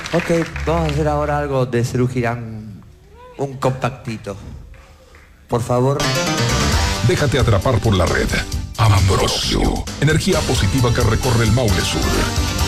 Ok, vamos a hacer ahora algo de Serú Girán, un compactito. Por favor. Déjate atrapar por la red. Ambrosio, energía positiva que recorre el Maule Sur.